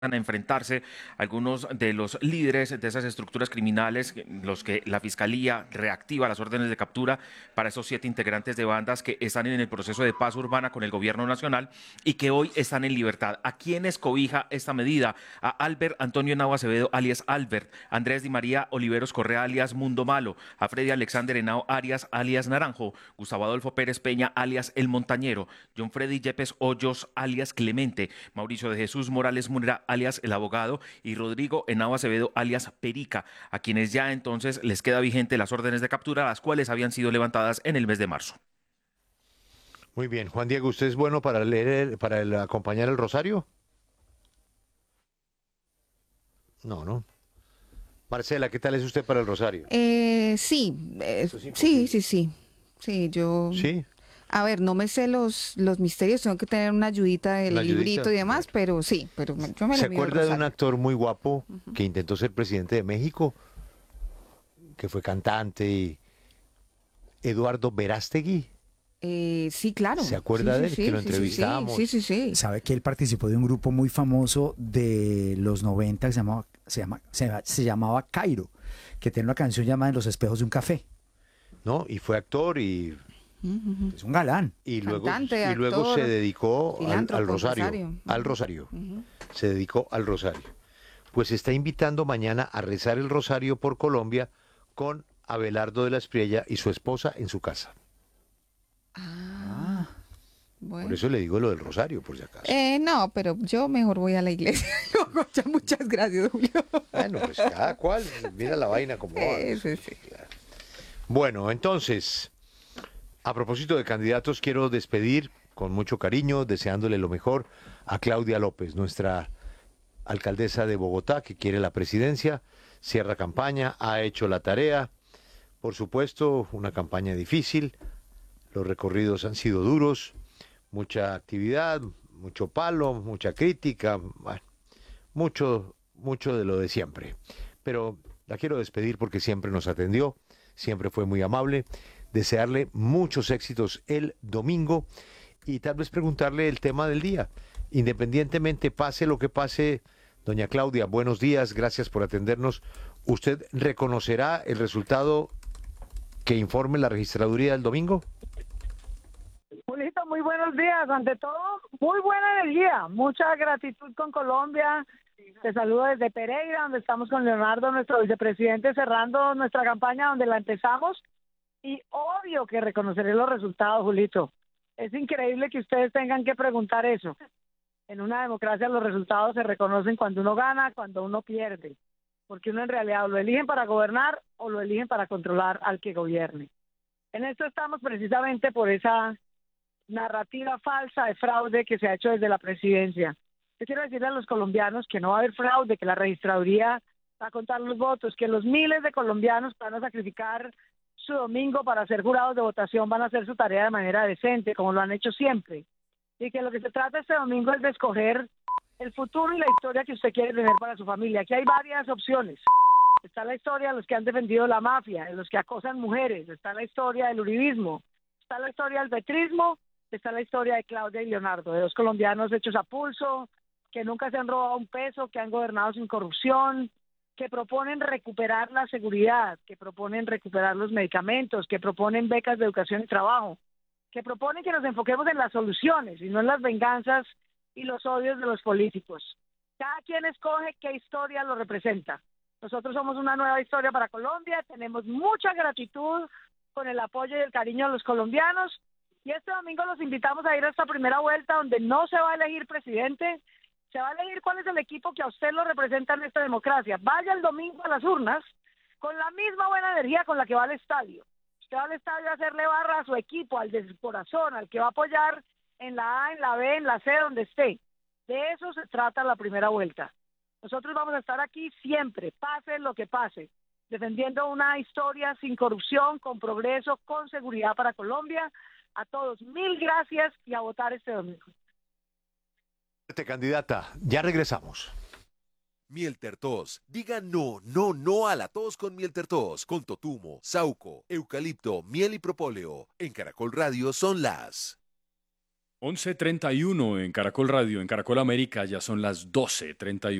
a enfrentarse algunos de los líderes de esas estructuras criminales, los que la Fiscalía reactiva las órdenes de captura para esos 7 integrantes de bandas que están en el proceso de paz urbana con el gobierno nacional y que hoy están en libertad. ¿A quiénes cobija esta medida? A Albert Antonio Henao Acevedo, alias Albert, Andrés Di María Oliveros Correa, alias Mundo Malo, a Freddy Alexander Henao Arias, alias Naranjo, Gustavo Adolfo Pérez Peña, alias El Montañero, John Freddy Yepes Hoyos, alias Clemente, Mauricio de Jesús Morales Munera, alias El Abogado, y Rodrigo Henao Acevedo, alias Perica, a quienes ya entonces les queda vigente las órdenes de captura, las cuales habían sido levantadas en el mes de marzo. Muy bien, Juan Diego, ¿usted es bueno para leer, acompañar el rosario? No, ¿no? Marcela, ¿qué tal es usted para el rosario? Sí, Eso es sí, imposible. sí, sí. Sí, yo, ¿Sí? a ver, no me sé los misterios, tengo que tener una ayudita ¿Una del librito ayudita? y demás, Bueno. pero sí, yo me ¿Se le mido el acuerda de un rosario. actor muy guapo que intentó ser presidente de México, que fue cantante, Eduardo Verástegui? Sí, claro. ¿Se Sí, acuerda sí, de él? Que sí, lo sí, sí, sí, sí, entrevistábamos. sí, sí. Sabe que él participó de un grupo muy famoso de los 90 que se llamaba Cairo, que tiene una canción llamada En los espejos de un café. ¿No? Y fue actor Es un galán. Cantante, y luego se actor, dedicó al filántropo, rosario, empresario. al Ujú, rosario. ujú. Se dedicó al rosario. Pues está invitando mañana a rezar el rosario por Colombia con Abelardo de la Espriella y su esposa en su casa. Ah, Por bueno. eso le digo lo del rosario, por si acaso. No, pero yo mejor voy a la iglesia. Ya, muchas gracias, Julio. Bueno, pues cada cual mira la vaina como va. Sí, sí. Claro. Bueno, entonces, a propósito de candidatos, quiero despedir con mucho cariño, deseándole lo mejor a Claudia López, nuestra alcaldesa de Bogotá, que quiere la presidencia, cierra campaña, ha hecho la tarea. Por supuesto, una campaña difícil, los recorridos han sido duros, mucha actividad, mucho palo, mucha crítica, bueno, mucho de lo de siempre. Pero la quiero despedir porque siempre nos atendió, siempre fue muy amable, desearle muchos éxitos el domingo y tal vez preguntarle el tema del día. Independientemente pase lo que pase, doña Claudia, buenos días, gracias por atendernos. ¿Usted reconocerá el resultado que informe la registraduría del domingo? Julito, muy buenos días. Ante todo, muy buena energía. Mucha gratitud con Colombia. Te saludo desde Pereira, donde estamos con Leonardo, nuestro vicepresidente, cerrando nuestra campaña donde la empezamos. Y obvio que reconoceré los resultados, Julito. Es increíble que ustedes tengan que preguntar eso. En una democracia los resultados se reconocen cuando uno gana, cuando uno pierde. Porque uno en realidad o lo eligen para gobernar o lo eligen para controlar al que gobierne. En esto estamos precisamente por esa narrativa falsa de fraude que se ha hecho desde la presidencia. Yo quiero decirle a los colombianos que no va a haber fraude, que la registraduría va a contar los votos, que los miles de colombianos que van a sacrificar su domingo para ser jurados de votación van a hacer su tarea de manera decente, como lo han hecho siempre. Y que lo que se trata este domingo es de escoger el futuro y la historia que usted quiere tener para su familia. Aquí hay varias opciones. Está la historia de los que han defendido la mafia, de los que acosan mujeres, está la historia del uribismo, está la historia del petrismo, está la historia de Claudia y Leonardo, de dos colombianos hechos a pulso, que nunca se han robado un peso, que han gobernado sin corrupción, que proponen recuperar la seguridad, que proponen recuperar los medicamentos, que proponen becas de educación y trabajo, que proponen que nos enfoquemos en las soluciones y no en las venganzas y los odios de los políticos. Cada quien escoge qué historia lo representa. Nosotros somos una nueva historia para Colombia, tenemos mucha gratitud con el apoyo y el cariño de los colombianos. Y este domingo los invitamos a ir a esta primera vuelta donde no se va a elegir presidente, se va a elegir cuál es el equipo que a usted lo representa en esta democracia. Vaya el domingo a las urnas con la misma buena energía con la que va al estadio. Usted va al estadio a hacerle barra a su equipo, al de su corazón, al que va a apoyar en la A, en la B, en la C, donde esté. De eso se trata la primera vuelta. Nosotros vamos a estar aquí siempre, pase lo que pase, defendiendo una historia sin corrupción, con progreso, con seguridad para Colombia. A todos, mil gracias y a votar este domingo. Candidata, ya regresamos. Miel Tertos. Diga no, no, no a la tos con Miel Tertos. Con totumo, sauco, eucalipto, miel y propóleo. En Caracol Radio son las 11:31 en Caracol Radio, en Caracol América, ya son las 12:31.